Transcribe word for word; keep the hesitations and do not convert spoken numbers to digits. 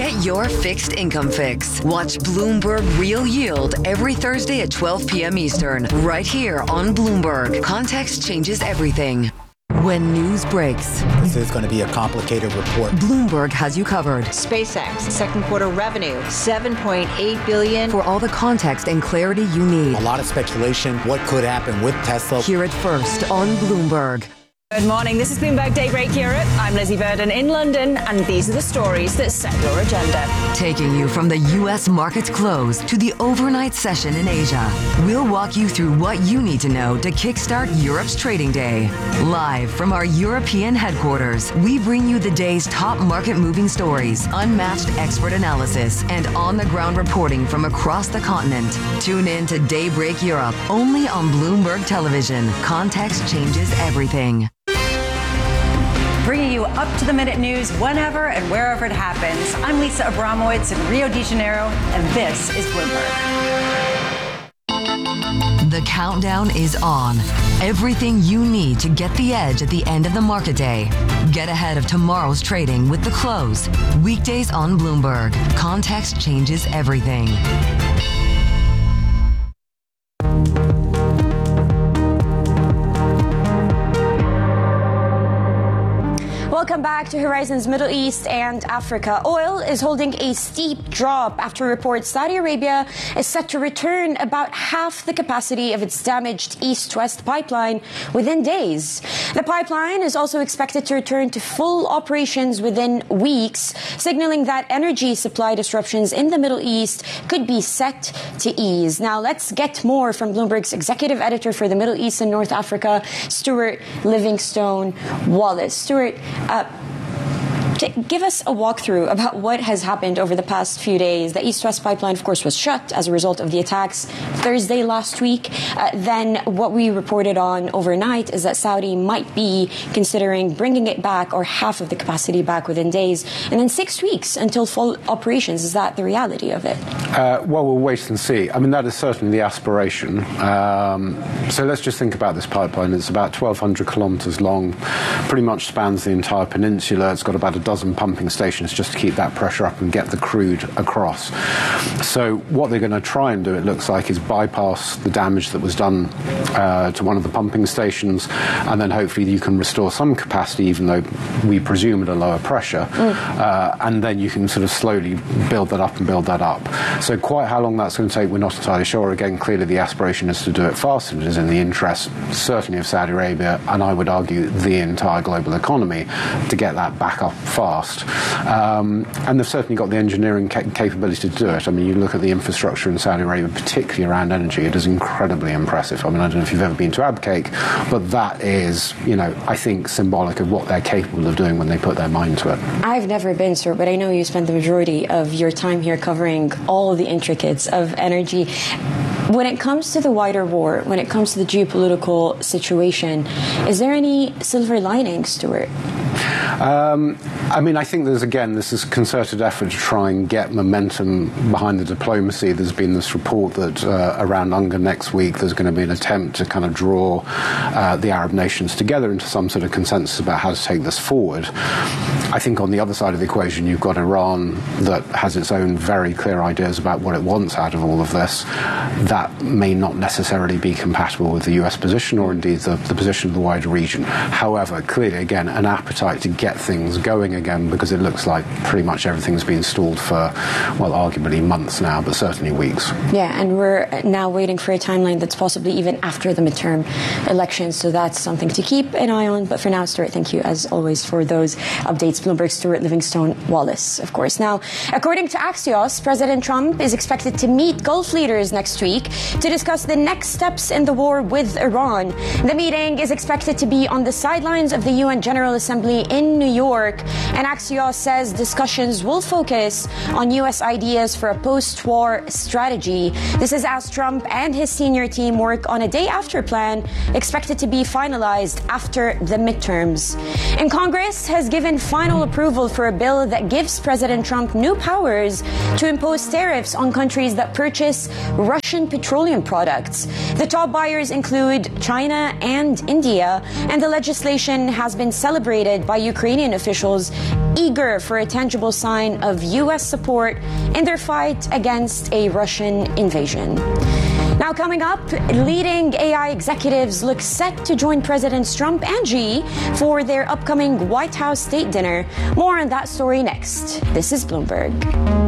Get your fixed income fix. Watch Bloomberg Real Yield every Thursday at twelve p.m. Eastern, right here on Bloomberg. Context changes everything. When news breaks, this is going to be a complicated report. Bloomberg has you covered. SpaceX, second quarter revenue, seven point eight billion dollars. For all the context and clarity you need. A lot of speculation, what could happen with Tesla. Hear it first on Bloomberg. Good morning. This is Bloomberg Daybreak Europe. I'm Lizzie Burden in London, and these are the stories that set your agenda. Taking you from the U S market's close to the overnight session in Asia, we'll walk you through what you need to know to kickstart Europe's trading day. Live from our European headquarters, we bring you the day's top market-moving stories, unmatched expert analysis, and on-the-ground reporting from across the continent. Tune in to Daybreak Europe, only on Bloomberg Television. Context changes everything. Bringing you up-to-the-minute news whenever and wherever it happens. I'm Lisa Abramowitz in Rio de Janeiro, and this is Bloomberg. The countdown is on. Everything you need to get the edge at the end of the market day. Get ahead of tomorrow's trading with The Close. Weekdays on Bloomberg. Context changes everything. Welcome back to Horizons Middle East and Africa. Oil is holding a steep drop after reports Saudi Arabia is set to return about half the capacity of its damaged East-West pipeline within days. The pipeline is also expected to return to full operations within weeks, signaling that energy supply disruptions in the Middle East could be set to ease. Now, let's get more from Bloomberg's executive editor for the Middle East and North Africa, Stuart Livingstone Wallace. Stuart, Uh, give us a walkthrough about what has happened over the past few days. The East-West pipeline, of course, was shut as a result of the attacks Thursday last week. Uh, then what we reported on overnight is that Saudi might be considering bringing it back or half of the capacity back within days. And then six weeks until full operations. Is that the reality of it? Uh, well, we'll wait and see. I mean, that is certainly the aspiration. Um, so let's just think about this pipeline. It's about twelve hundred kilometres long, pretty much spans the entire peninsula. It's got about a dozen pumping stations just to keep that pressure up and get the crude across. So what they're going to try and do, it looks like, is bypass the damage that was done uh, to one of the pumping stations, and then hopefully you can restore some capacity, even though we presume at a lower pressure, mm. uh, and then you can sort of slowly build that up and build that up. So quite how long that's going to take, we're not entirely sure. Again, clearly the aspiration is to do it fast, and it is in the interest, certainly of Saudi Arabia, and I would argue the entire global economy, to get that back up fast. Um, and they've certainly got the engineering ca- capability to do it. I mean, you look at the infrastructure in Saudi Arabia, particularly around energy, it is incredibly impressive. I mean, I don't know if you've ever been to Abqaiq, but that is, you know, I think symbolic of what they're capable of doing when they put their mind to it. I've never been, sir, but I know you spend the majority of your time here covering all the intricacies of energy. When it comes to the wider war, when it comes to the geopolitical situation, is there any silver lining, Stuart? Um, I mean, I think there's, again, this is a concerted effort to try and get momentum behind the diplomacy. There's been this report that uh, around UNGA next week there's going to be an attempt to kind of draw uh, the Arab nations together into some sort of consensus about how to take this forward. I think on the other side of the equation, you've got Iran that has its own very clear ideas about what it wants out of all of this. That may not necessarily be compatible with the U S position or indeed the, the position of the wider region. However, clearly, again, an appetite to get things going again, because it looks like pretty much everything's been stalled for, well, arguably months now, but certainly weeks. Yeah, and we're now waiting for a timeline that's possibly even after the midterm elections, so that's something to keep an eye on. But for now, Stuart, thank you, as always, for those updates. Bloomberg Stuart Livingstone Wallace, of course. Now, according to Axios, President Trump is expected to meet Gulf leaders next week to discuss the next steps in the war with Iran. The meeting is expected to be on the sidelines of the U N General Assembly in New York, and Axios says discussions will focus on U S ideas for a post-war strategy. This is as Trump and his senior team work on a day-after plan expected to be finalized after the midterms. And Congress has given final approval for a bill that gives President Trump new powers to impose tariffs on countries that purchase Russian petroleum products. The top buyers include China and India, and the legislation has been celebrated by Ukrainian officials, eager for a tangible sign of U S support in their fight against a Russian invasion. Now coming up, leading A I executives look set to join Presidents Trump and Xi for their upcoming White House state dinner. More on that story next. This is Bloomberg.